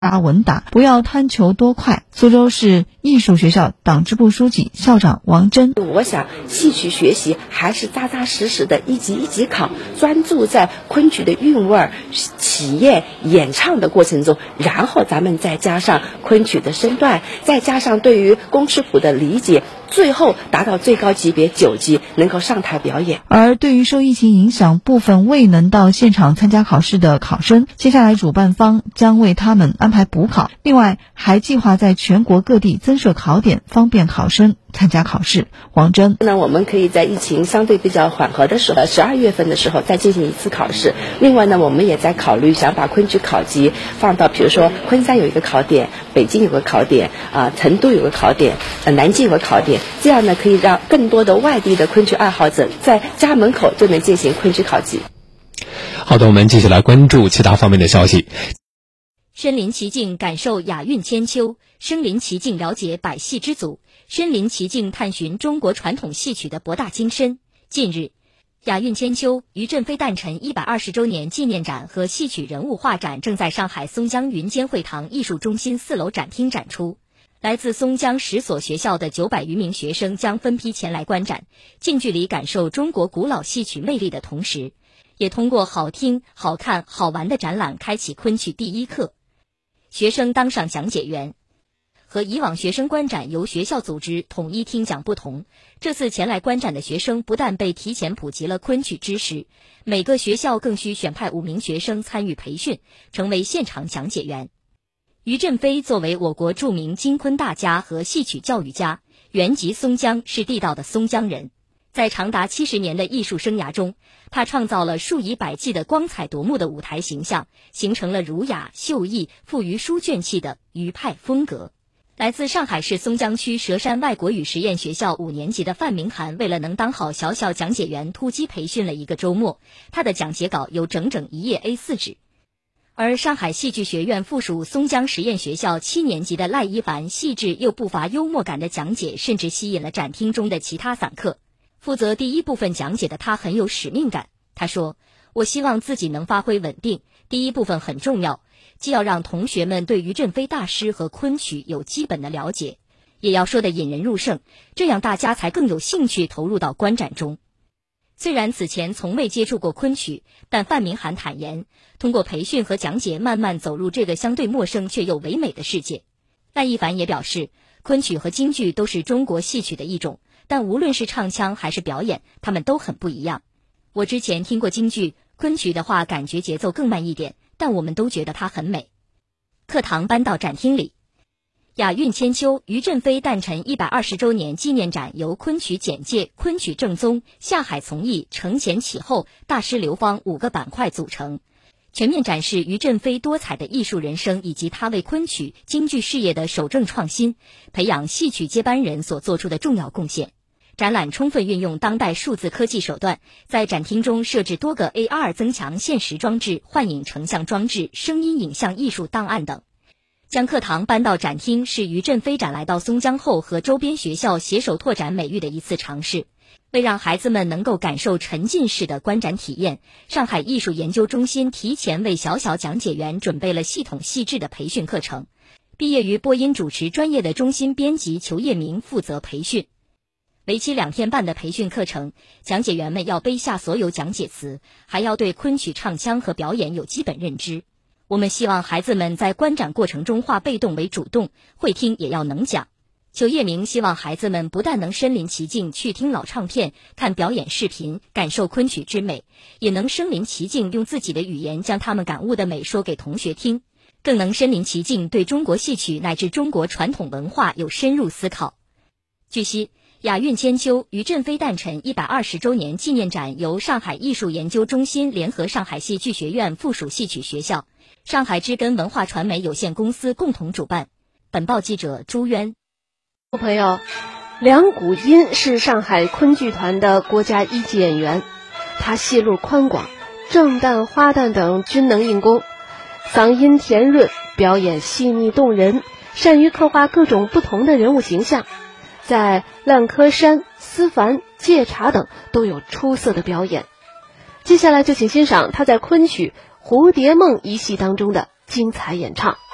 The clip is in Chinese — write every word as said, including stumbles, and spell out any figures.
答稳打，不要贪求多快。苏州市艺术学校党支部书记、校长王真： 我想戏曲学习还是扎扎实实的一级一级考，专注在昆曲的韵味儿、体验、演唱的过程中，然后咱们再加上昆曲的身段，再加上对于工尺谱的理解，最后达到最高级别九级，能够上台表演。 而对于受疫情影响部分未能到现场参加考试的考生，接下来主办方将为他们安排补考，另外还计划在全国各地增设考点，方便考生参加考试。王真： 那我们可以在疫情相对比较缓和的时候，十二月份的时候再进行一次考试。另外呢，我们也在考虑想把昆曲考级放到，比如说昆山有一个考点，北京有个考点，啊、呃，成都有个考点，呃，南京有个考点，这样呢可以让更多的外地的昆曲爱好者在家门口就能进行昆曲考级。 好的，我们继续来关注其他方面的消息。 身临其境感受雅韵千秋，身临其境了解百戏之祖，身临其境探寻中国传统戏曲的博大精深。近日，雅韵千秋于振飞诞辰一百二十周年纪念展和戏曲人物画展正在上海松江云间会堂艺术中心四楼展厅展出。来自松江十所学校的九百余名学生将分批前来观展，近距离感受中国古老戏曲魅力的同时，也通过好听、好看、好玩的展览开启昆曲第一课。学生当上讲解员。和以往学生观展由学校组织统一听讲不同，这次前来观展的学生不但被提前普及了昆曲知识，每个学校更需选派五名学生参与培训，成为现场讲解员。于振飞作为我国著名京昆大家和戏曲教育家，原籍松江，是地道的松江人。在长达七十年的艺术生涯中，他创造了数以百计的光彩夺目的舞台形象，形成了儒雅、秀逸、富于书卷气的余派风格。来自上海市松江区佘山外国语实验学校五年级的范明涵，为了能当好小小讲解员，突击培训了一个周末，他的讲解稿有整整一页 A 四 纸。而上海戏剧学院附属松江实验学校七年级的赖一凡，细致又不乏幽默感的讲解，甚至吸引了展厅中的其他散客。负责第一部分讲解的他很有使命感，他说：“我希望自己能发挥稳定，第一部分很重要，既要让同学们对于振飞大师和昆曲有基本的了解，也要说得引人入胜，这样大家才更有兴趣投入到观展中。”虽然此前从未接触过昆曲，但范明涵坦言，通过培训和讲解慢慢走入这个相对陌生却又唯美的世界。赖一凡也表示，昆曲和京剧都是中国戏曲的一种，但无论是唱腔还是表演，他们都很不一样。我之前听过京剧，昆曲的话感觉节奏更慢一点，但我们都觉得它很美。课堂搬到展厅里。雅韵千秋于振飞诞辰一百二十周年纪念展由昆曲简介、昆曲正宗、下海从艺、承前启后、大师流芳五个板块组成，全面展示于振飞多彩的艺术人生以及他为昆曲、京剧事业的守正创新、培养戏曲接班人所做出的重要贡献。展览充分运用当代数字科技手段，在展厅中设置多个 A R 增强现实装置、幻影成像装置、声音影像艺术档案等。将课堂搬到展厅是于振飞展来到松江后和周边学校携手拓展美誉的一次尝试。为让孩子们能够感受沉浸式的观展体验，上海艺术研究中心提前为小小讲解员准备了系统细致的培训课程。毕业于播音主持专业的中心编辑裘业明负责培训。为期两天半的培训课程，讲解员们要背下所有讲解词，还要对昆曲唱腔和表演有基本认知。我们希望孩子们在观展过程中化被动为主动，会听也要能讲。裘业明希望孩子们不但能身临其境去听老唱片、看表演视频，感受昆曲之美，也能身临其境用自己的语言将他们感悟的美说给同学听，更能身临其境对中国戏曲乃至中国传统文化有深入思考。据悉，雅韵千秋于振飞诞辰一百二十周年纪念展由上海艺术研究中心联合上海戏剧学院附属戏曲学校、上海知根文化传媒有限公司共同主办。本报记者朱渊。 朋友，梁谷音是上海昆剧团的国家一级演员，他戏路宽广，正旦、花旦等均能应功，嗓音甜润，表演细腻动人，善于刻画各种不同的人物形象，在烂柯山、思凡、戒茶等都有出色的表演。接下来就请欣赏他在昆曲《蝴蝶梦》一戏当中的精彩演唱。